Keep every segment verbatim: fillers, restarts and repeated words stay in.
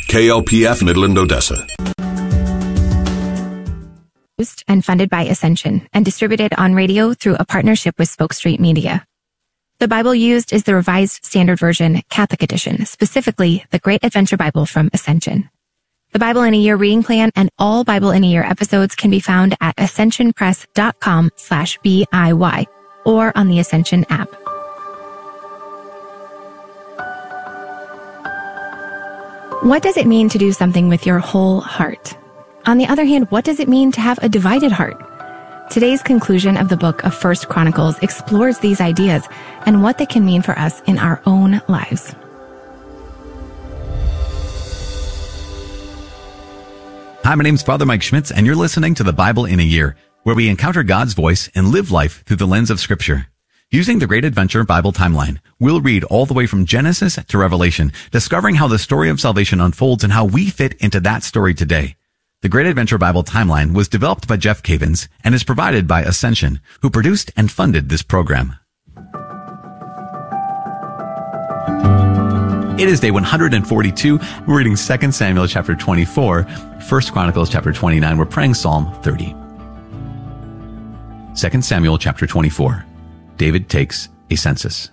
K L P F Midland, Odessa. And funded by Ascension and distributed on radio through a partnership with Spoke Street Media. The Bible used is the Revised Standard Version Catholic Edition, specifically the Great Adventure Bible from Ascension. The Bible in a Year reading plan and all Bible in a Year episodes can be found at ascensionpress.com slash BIY or on the Ascension app. What does it mean to do something with your whole heart? On the other hand, what does it mean to have a divided heart? Today's conclusion of the book of First Chronicles explores these ideas and what they can mean for us in our own lives. Hi, my name's Father Mike Schmitz, and you're listening to the Bible in a Year, where we encounter God's voice and live life through the lens of Scripture. Using the Great Adventure Bible timeline, we'll read all the way from Genesis to Revelation, discovering how the story of salvation unfolds and how we fit into that story today. The Great Adventure Bible Timeline was developed by Jeff Cavins and is provided by Ascension, who produced and funded this program. It is day one hundred forty-two. We're reading Second Samuel chapter twenty-four, First Chronicles chapter twenty-nine. We're praying Psalm thirty. Second Samuel chapter twenty-four. David takes a census.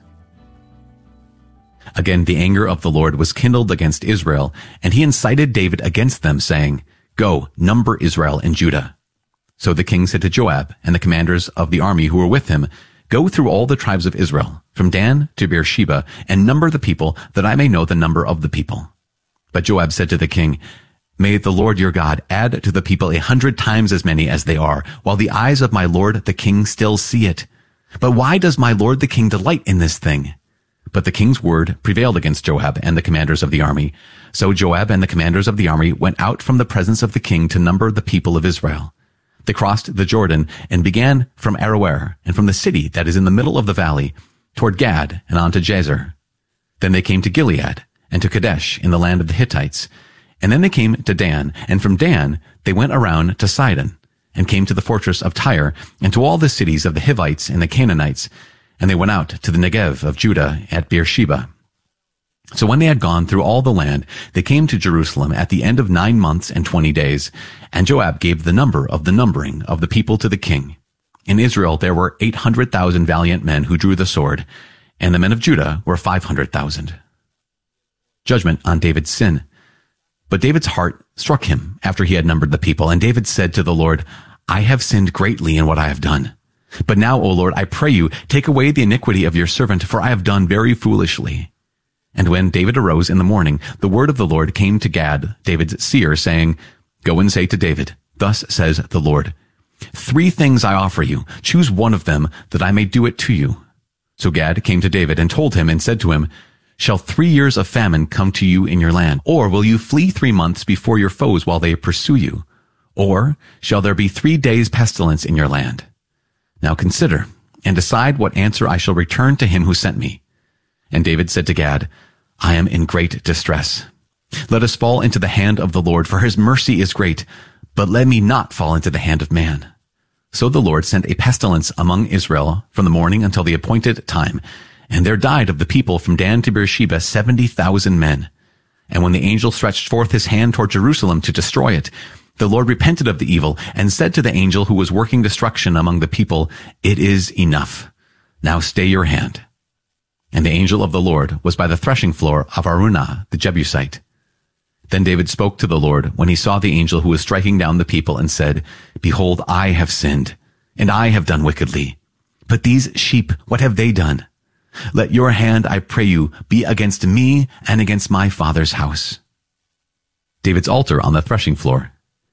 Again, the anger of the Lord was kindled against Israel, and he incited David against them, saying, "Go, number Israel and Judah." So the king said to Joab and the commanders of the army who were with him, "Go through all the tribes of Israel, from Dan to Beersheba, and number the people, that I may know the number of the people." But Joab said to the king, "May the Lord your God add to the people a hundred times as many as they are, while the eyes of my lord the king still see it. But why does my lord the king delight in this thing?" But the king's word prevailed against Joab and the commanders of the army. So Joab and the commanders of the army went out from the presence of the king to number the people of Israel. They crossed the Jordan and began from Aroer and from the city that is in the middle of the valley toward Gad and on to Jazer. Then they came to Gilead and to Kadesh in the land of the Hittites. And then they came to Dan, and from Dan they went around to Sidon and came to the fortress of Tyre and to all the cities of the Hivites and the Canaanites. And they went out to the Negev of Judah at Beersheba. So when they had gone through all the land, they came to Jerusalem at the end of nine months and twenty days. And Joab gave the number of the numbering of the people to the king. In Israel there were eight hundred thousand valiant men who drew the sword, and the men of Judah were five hundred thousand. Judgment on David's sin. But David's heart struck him after he had numbered the people, and David said to the Lord, "I have sinned greatly in what I have done. But now, O Lord, I pray you, take away the iniquity of your servant, for I have done very foolishly." And when David arose in the morning, the word of the Lord came to Gad, David's seer, saying, "Go and say to David, thus says the Lord, three things I offer you. Choose one of them, that I may do it to you." So Gad came to David and told him and said to him, "Shall three years of famine come to you in your land? Or will you flee three months before your foes while they pursue you? Or shall there be three days pestilence in your land? Now consider and decide what answer I shall return to him who sent me." And David said to Gad, "I am in great distress. Let us fall into the hand of the Lord, for his mercy is great, but let me not fall into the hand of man." So the Lord sent a pestilence among Israel from the morning until the appointed time, and there died of the people from Dan to Beersheba seventy thousand men. And when the angel stretched forth his hand toward Jerusalem to destroy it, the Lord repented of the evil and said to the angel who was working destruction among the people, "It is enough. Now stay your hand." And the angel of the Lord was by the threshing floor of Araunah the Jebusite. Then David spoke to the Lord when he saw the angel who was striking down the people and said, "Behold, I have sinned, and I have done wickedly. But these sheep, what have they done? Let your hand, I pray you, be against me and against my father's house." David's altar on the threshing floor.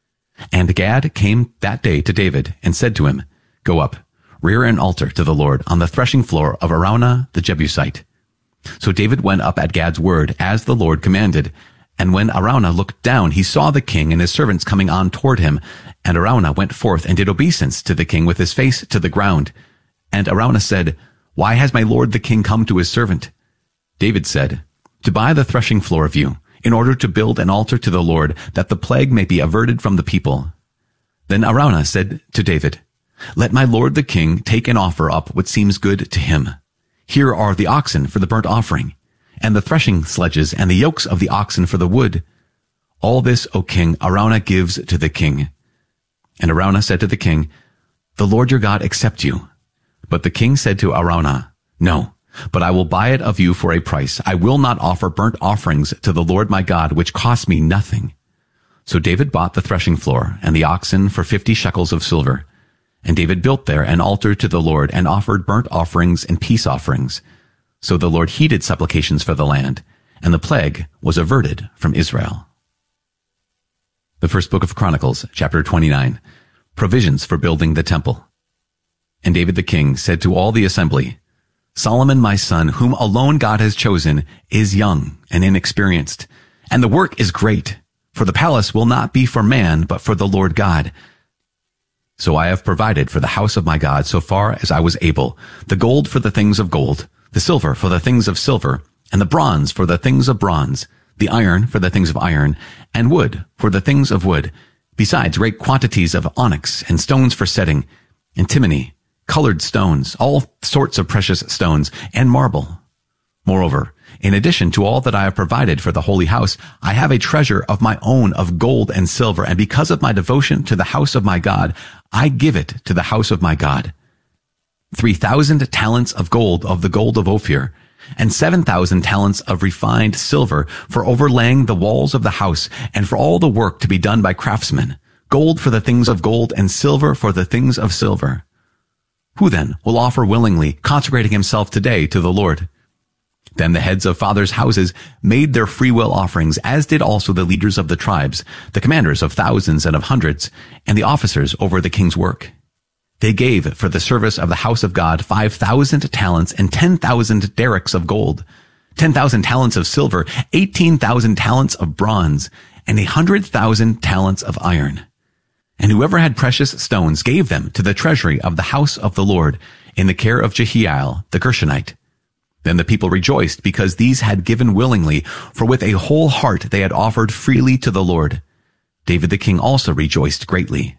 And Gad came that day to David and said to him, "Go up, rear an altar to the Lord on the threshing floor of Araunah the Jebusite." So David went up at Gad's word, as the Lord commanded. And when Araunah looked down, he saw the king and his servants coming on toward him. And Araunah went forth and did obeisance to the king with his face to the ground. And Araunah said, "Why has my lord the king come to his servant?" David said, "To buy the threshing floor of you, in order to build an altar to the Lord, that the plague may be averted from the people." Then Araunah said to David, "Let my lord the king take and offer up what seems good to him. Here are the oxen for the burnt offering, and the threshing sledges and the yokes of the oxen for the wood. All this, O king, Araunah gives to the king. And Araunah said to the king, The Lord your God accept you. But the king said to Araunah, No, but I will buy it of you for a price. I will not offer burnt offerings to the Lord my God, which cost me nothing. So David bought the threshing floor and the oxen for fifty shekels of silver. And David built there an altar to the Lord and offered burnt offerings and peace offerings. So the Lord heeded supplications for the land, and the plague was averted from Israel. The first book of Chronicles, chapter twenty-nine, provisions for building the temple. And David the king said to all the assembly, Solomon my son, whom alone God has chosen, is young and inexperienced, and the work is great, for the palace will not be for man, but for the Lord God. So I have provided for the house of my God so far as I was able, the gold for the things of gold, the silver for the things of silver, and the bronze for the things of bronze, the iron for the things of iron, and wood for the things of wood, besides great quantities of onyx and stones for setting, antimony, colored stones, all sorts of precious stones, and marble. Moreover, in addition to all that I have provided for the holy house, I have a treasure of my own of gold and silver, and because of my devotion to the house of my God, I give it to the house of my God. Three thousand talents of gold of the gold of Ophir, and seven thousand talents of refined silver for overlaying the walls of the house, and for all the work to be done by craftsmen, gold for the things of gold, and silver for the things of silver. Who then will offer willingly, consecrating himself today to the Lord? Then the heads of fathers' houses made their freewill offerings, as did also the leaders of the tribes, the commanders of thousands and of hundreds, and the officers over the king's work. They gave for the service of the house of God five thousand talents and ten thousand derricks of gold, ten thousand talents of silver, eighteen thousand talents of bronze, and a hundred thousand talents of iron. And whoever had precious stones gave them to the treasury of the house of the Lord in the care of Jehiel the Gershonite. Then the people rejoiced because these had given willingly, for with a whole heart they had offered freely to the Lord. David the king also rejoiced greatly.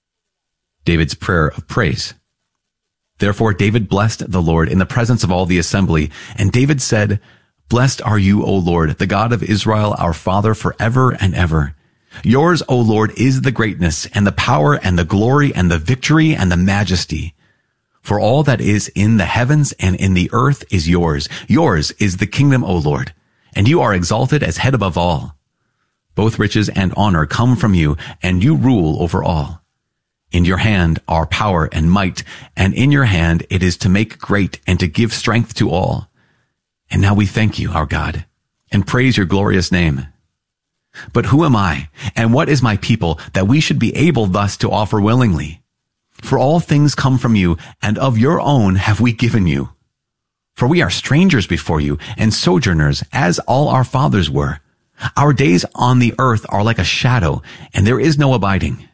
David's prayer of praise. Therefore David blessed the Lord in the presence of all the assembly, and David said, Blessed are you, O Lord, the God of Israel, our Father, forever and ever. Yours, O Lord, is the greatness and the power and the glory and the victory and the majesty. For all that is in the heavens and in the earth is yours. Yours is the kingdom, O Lord, and you are exalted as head above all. Both riches and honor come from you, and you rule over all. In your hand are power and might, and in your hand it is to make great and to give strength to all. And now we thank you, our God, and praise your glorious name. But who am I, and what is my people, that we should be able thus to offer willingly? For all things come from you, and of your own have we given you. For we are strangers before you, and sojourners, as all our fathers were. Our days on the earth are like a shadow, and there is no abiding.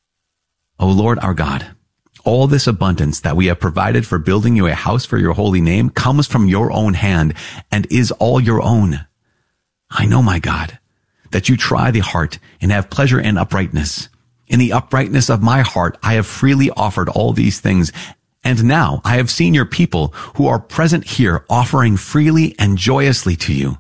O Lord our God, all this abundance that we have provided for building you a house for your holy name comes from your own hand, and is all your own. I know, my God, that you try the heart and have pleasure in uprightness. In the uprightness of my heart, I have freely offered all these things. And now I have seen your people who are present here offering freely and joyously to you.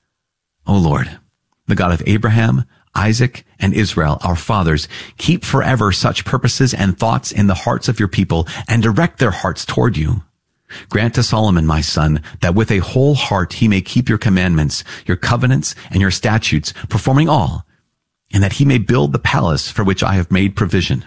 O Lord, the God of Abraham, Isaac, and Israel, our fathers, keep forever such purposes and thoughts in the hearts of your people, and direct their hearts toward you. Grant to Solomon, my son, that with a whole heart he may keep your commandments, your covenants, and your statutes, performing all, and that he may build the palace for which I have made provision.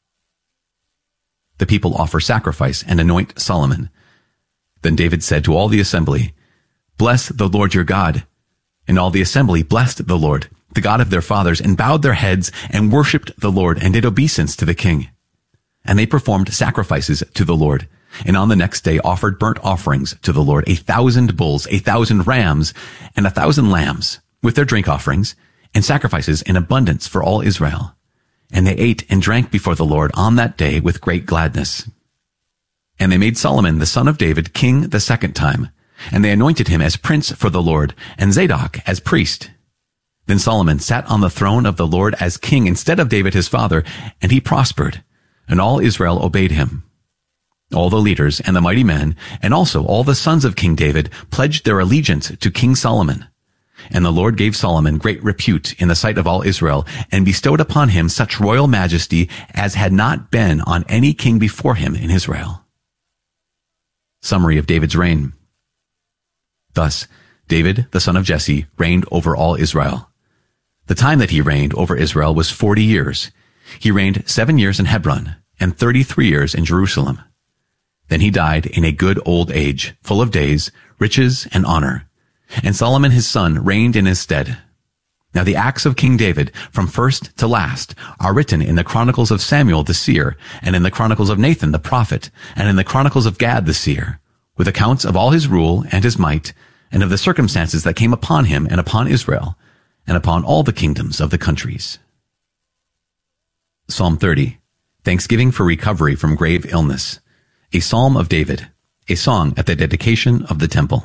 The people offer sacrifice and anoint Solomon. Then David said to all the assembly, Bless the Lord your God. And all the assembly blessed the Lord, the God of their fathers, and bowed their heads and worshipped the Lord and did obeisance to the king. And they performed sacrifices to the Lord, and on the next day offered burnt offerings to the Lord, a thousand bulls, a thousand rams, and a thousand lambs, with their drink offerings, and sacrifices in abundance for all Israel. And they ate and drank before the Lord on that day with great gladness. And they made Solomon the son of David king the second time, and they anointed him as prince for the Lord, and Zadok as priest. Then Solomon sat on the throne of the Lord as king instead of David his father, and he prospered, and all Israel obeyed him. All the leaders and the mighty men, and also all the sons of King David, pledged their allegiance to King Solomon. And the Lord gave Solomon great repute in the sight of all Israel, and bestowed upon him such royal majesty as had not been on any king before him in Israel. Summary of David's reign. Thus, David, the son of Jesse, reigned over all Israel. The time that he reigned over Israel was forty years. He reigned seven years in Hebron, and thirty-three years in Jerusalem. Then he died in a good old age, full of days, riches, and honor. And Solomon his son reigned in his stead. Now the acts of King David, from first to last, are written in the chronicles of Samuel the seer, and in the chronicles of Nathan the prophet, and in the chronicles of Gad the seer, with accounts of all his rule and his might, and of the circumstances that came upon him and upon Israel, and upon all the kingdoms of the countries. Psalm thirty. Thanksgiving for recovery from grave illness. A psalm of David. A song at the dedication of the temple.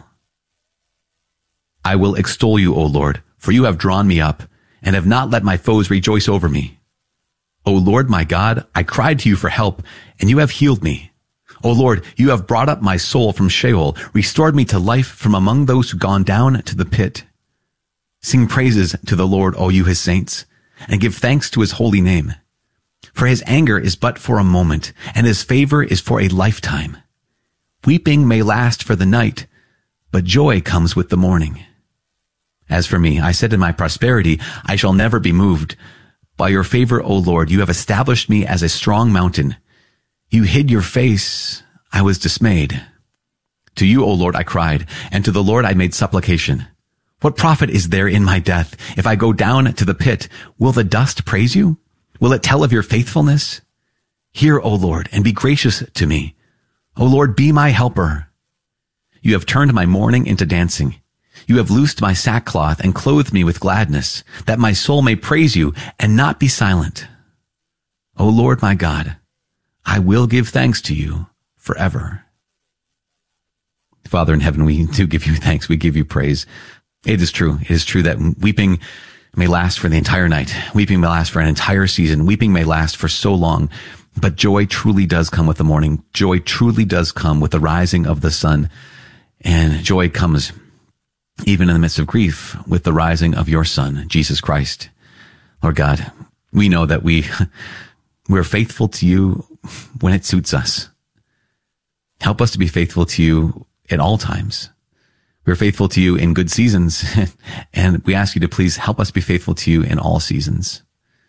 I will extol you, O Lord, for you have drawn me up, and have not let my foes rejoice over me. O Lord my God, I cried to you for help, and you have healed me. O Lord, you have brought up my soul from Sheol, restored me to life from among those who gone down to the pit. Sing praises to the Lord, O you his saints, and give thanks to his holy name. For his anger is but for a moment, and his favor is for a lifetime. Weeping may last for the night, but joy comes with the morning. As for me, I said in my prosperity, I shall never be moved. By your favor, O Lord, you have established me as a strong mountain. You hid your face. I was dismayed. To you, O Lord, I cried, and to the Lord I made supplication. What profit is there in my death? If I go down to the pit, will the dust praise you? Will it tell of your faithfulness? Hear, O Lord, and be gracious to me. O Lord, be my helper. You have turned my mourning into dancing. You have loosed my sackcloth and clothed me with gladness, that my soul may praise you and not be silent. O Lord my God, I will give thanks to you forever. Father in heaven, we do give you thanks. We give you praise. It is true. It is true that weeping may last for the entire night. Weeping may last for an entire season. Weeping may last for so long. But joy truly does come with the morning. Joy truly does come with the rising of the sun. And joy comes even in the midst of grief with the rising of your Son, Jesus Christ. Lord God, we know that we, we're faithful to you when it suits us. Help us to be faithful to you at all times. We're faithful to you in good seasons, and we ask you to please help us be faithful to you in all seasons.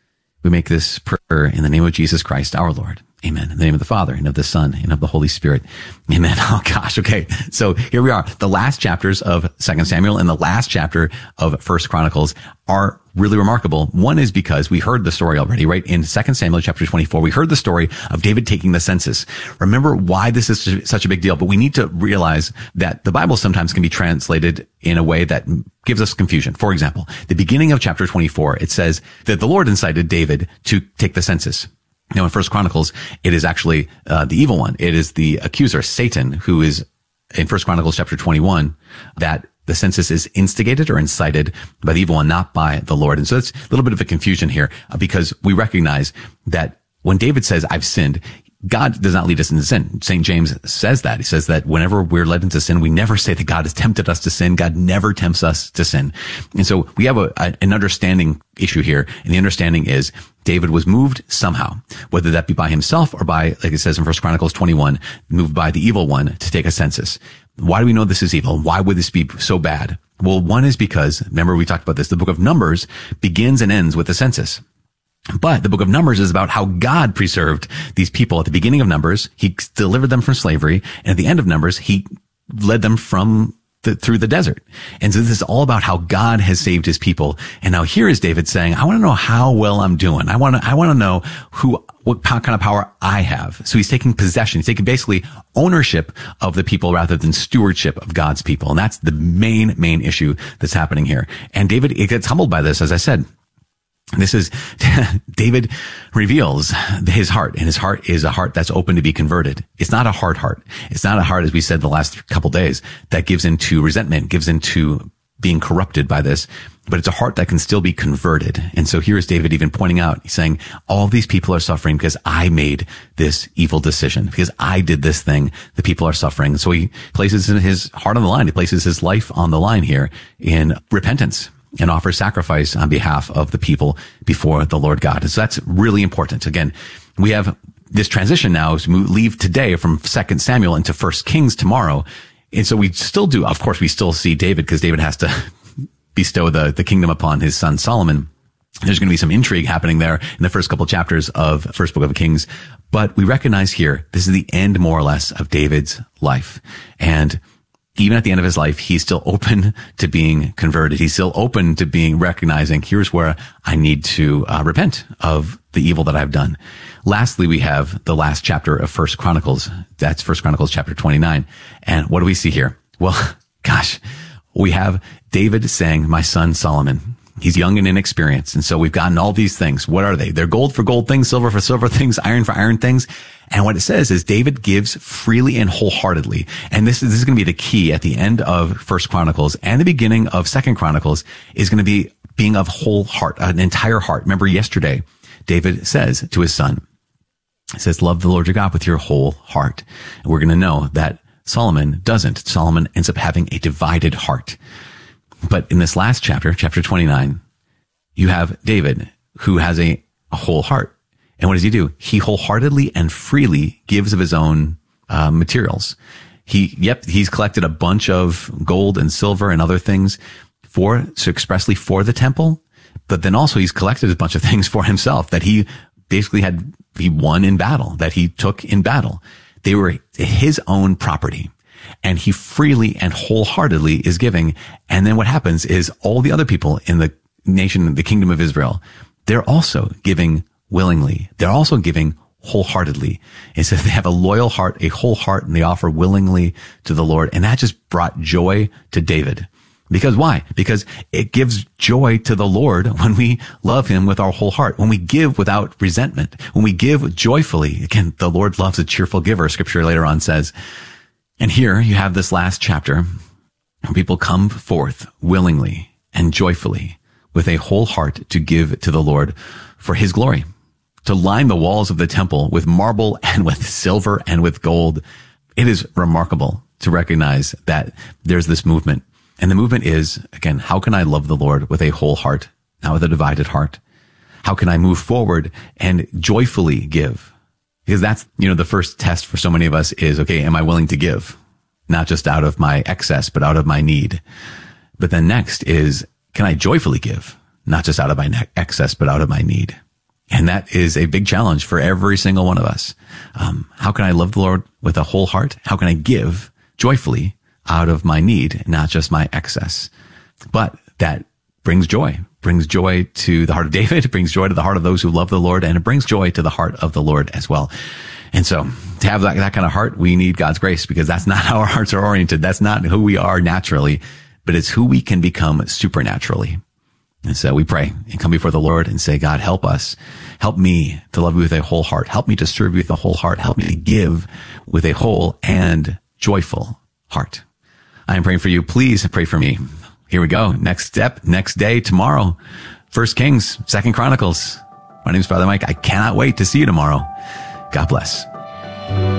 We make this prayer in the name of Jesus Christ, our Lord. Amen. In the name of the Father, and of the Son, and of the Holy Spirit. Amen. Oh gosh. Okay. So here we are. The last chapters of Second Samuel and the last chapter of First Chronicles are really remarkable. One is because we heard the story already, right? In Second Samuel chapter twenty-four, we heard the story of David taking the census. Remember why this is such a big deal, but we need to realize that the Bible sometimes can be translated in a way that gives us confusion. For example, the beginning of chapter twenty-four, it says that the Lord incited David to take the census. Now, in First Chronicles, it is actually uh, the evil one. It is the accuser, Satan, who is in First Chronicles chapter twenty-one, that the census is instigated or incited by the evil one, not by the Lord. And so it's a little bit of a confusion here uh, because we recognize that when David says, I've sinned, God does not lead us into sin. Saint James says that. He says that whenever we're led into sin, we never say that God has tempted us to sin. God never tempts us to sin. And so we have a, a, an understanding issue here. And the understanding is David was moved somehow, whether that be by himself or by, like it says in First Chronicles twenty-one, moved by the evil one to take a census. Why do we know this is evil? Why would this be so bad? Well, one is because, remember we talked about this, the book of Numbers begins and ends with the census. But the book of Numbers is about how God preserved these people. At the beginning of Numbers, he delivered them from slavery. And at the end of Numbers, he led them from the, through the desert. And so this is all about how God has saved his people. And now here is David saying, I want to know how well I'm doing. I want to, I want to know who, what kind of power I have. So he's taking possession. He's taking basically ownership of the people rather than stewardship of God's people. And that's the main, main issue that's happening here. And David, it gets humbled by this, as I said. This is, David reveals his heart, and his heart is a heart that's open to be converted. It's not a hard heart. It's not a heart, as we said the last couple days, that gives into resentment, gives into being corrupted by this, but it's a heart that can still be converted. And so here is David even pointing out, he's saying, all these people are suffering because I made this evil decision, because I did this thing. The people are suffering. So he places his heart on the line. He places his life on the line here in repentance and offers sacrifice on behalf of the people before the Lord God. So that's really important. Again, we have this transition now as we leave today from Second Samuel into First Kings tomorrow. And so we still do, of course, we still see David because David has to bestow the, the kingdom upon his son Solomon. There's going to be some intrigue happening there in the first couple of chapters of First Book of Kings. But we recognize here, this is the end more or less of David's life. And even at the end of his life, he's still open to being converted. He's still open to being recognizing, here's where I need to uh, repent of the evil that I've done. Lastly, we have the last chapter of First Chronicles. That's First Chronicles chapter twenty-nine. And what do we see here? Well, gosh, we have David saying, my son Solomon. He's young and inexperienced. And so we've gotten all these things. What are they? They're gold for gold things, silver for silver things, iron for iron things. And what it says is David gives freely and wholeheartedly. And this is, this is going to be the key at the end of First Chronicles and the beginning of Second Chronicles is going to be being of whole heart, an entire heart. Remember yesterday, David says to his son, he says, love the Lord your God with your whole heart. And we're going to know that Solomon doesn't. Solomon ends up having a divided heart. But in this last chapter, chapter twenty-nine, you have David who has a, a whole heart. And what does he do? He wholeheartedly and freely gives of his own uh, materials. He, yep, he's collected a bunch of gold and silver and other things for, so expressly for the temple. But then also he's collected a bunch of things for himself that he basically had, he won in battle, that he took in battle. They were his own property. And he freely and wholeheartedly is giving. And then what happens is all the other people in the nation, the kingdom of Israel, they're also giving willingly. They're also giving wholeheartedly. It says they have a loyal heart, a whole heart, and they offer willingly to the Lord. And that just brought joy to David. Because why? Because it gives joy to the Lord when we love him with our whole heart, when we give without resentment, when we give joyfully. Again, the Lord loves a cheerful giver, scripture later on says. And here you have this last chapter where people come forth willingly and joyfully with a whole heart to give to the Lord for his glory, to line the walls of the temple with marble and with silver and with gold. It is remarkable to recognize that there's this movement. And the movement is, again, how can I love the Lord with a whole heart, not with a divided heart? How can I move forward and joyfully give? Because that's, you know, the first test for so many of us is, okay, am I willing to give? Not just out of my excess, but out of my need. But then next is, can I joyfully give? Not just out of my excess, but out of my need. And that is a big challenge for every single one of us. Um, how can I love the Lord with a whole heart? How can I give joyfully out of my need, not just my excess? But that brings joy, brings joy to the heart of David. It brings joy to the heart of those who love the Lord, and it brings joy to the heart of the Lord as well. And so to have that, that kind of heart, we need God's grace, because that's not how our hearts are oriented. That's not who we are naturally, but it's who we can become supernaturally. And so we pray and come before the Lord and say, God, help us. Help me to love you with a whole heart. Help me to serve you with a whole heart. Help me to give with a whole and joyful heart. I am praying for you. Please pray for me. Here we go. Next step, next day, tomorrow. First Kings, Second Chronicles. My name is Father Mike. I cannot wait to see you tomorrow. God bless.